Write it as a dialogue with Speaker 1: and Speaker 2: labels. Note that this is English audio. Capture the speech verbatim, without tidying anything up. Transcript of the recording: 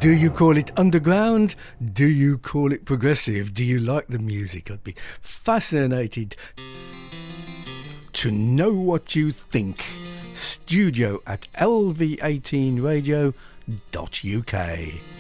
Speaker 1: Do you call it underground? Do you call it progressive? Do you like the music? I'd be fascinated to know what you think. Studio at L V eighteen radio dot U K.